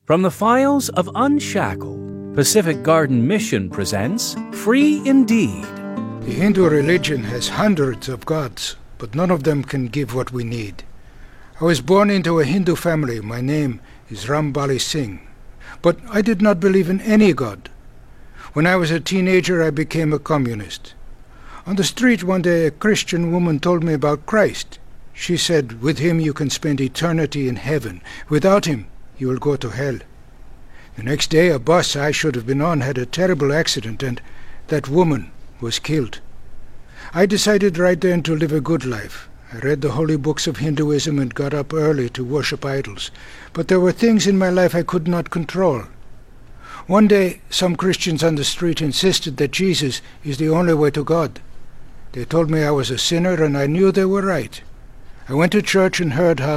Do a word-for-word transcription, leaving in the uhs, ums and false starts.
From the files of Unshackled, Pacific Garden Mission presents Free Indeed. The Hindu religion has hundreds of gods, but none of them can give what we need. I was born into a Hindu family. My name is Ram Bali Singh. But I did not believe in any god. When I was a teenager, I became a communist. On the street one day, a Christian woman told me about Christ. She said, with him you can spend eternity in heaven. Without him, you will go to hell. The next day, a bus I should have been on had a terrible accident, and that woman was killed. I decided right then to live a good life. I read the holy books of Hinduism and got up early to worship idols. But there were things in my life I could not control. One day, some Christians on the street insisted that Jesus is the only way to God. They told me I was a sinner, and I knew they were right. I went to church and heard how